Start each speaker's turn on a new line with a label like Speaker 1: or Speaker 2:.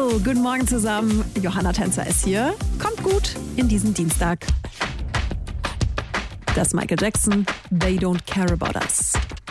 Speaker 1: Hello, guten Morgen zusammen. Johanna Tänzer ist hier. Kommt gut in diesen Dienstag. Das Michael Jackson, They Don't Care About Us.